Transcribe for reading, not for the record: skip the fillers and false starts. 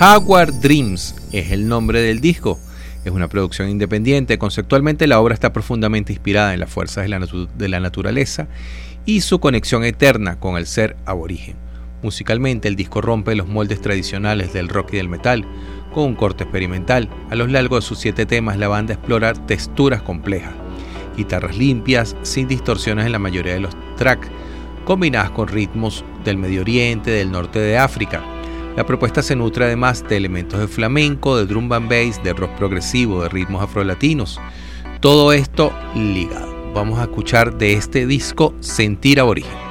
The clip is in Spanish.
Jaguar Dreams es el nombre del disco. Es una producción independiente. Conceptualmente, la obra está profundamente inspirada en las fuerzas de la naturaleza y su conexión eterna con el ser aborigen. Musicalmente, el disco rompe los moldes tradicionales del rock y del metal, con un corte experimental. A lo largo de sus 7 temas, la banda explora texturas complejas, guitarras limpias, sin distorsiones en la mayoría de los tracks, combinadas con ritmos del Medio Oriente, del norte de África. La propuesta se nutre además de elementos de flamenco, de drum and bass, de rock progresivo, de ritmos afrolatinos. Todo esto ligado. Vamos a escuchar de este disco Sentir Aborigen.